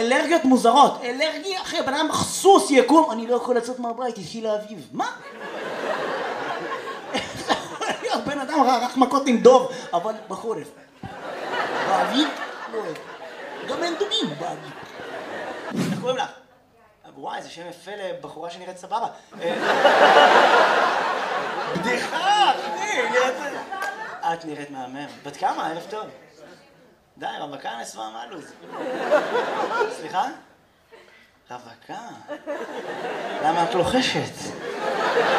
אלרגיות מוזרות. אלרגיה, אחי, בן אדם מחסוס יקום. אני לא יכול לצאת מהבית, התחיל האביב. מה? בן אדם רק מכות עם דוב, אבל בחורף. באביב? לא. גם אין דומים באביב. איך קוראים לך? וואי, זה שם יפה לבחורה שנראית סבבה. בדיחה, אחי, את נראית מהמם. בת כמה? ערב טוב. די, רווקה נסווה מהלוז. סליחה? רווקה? למה את לוחשת?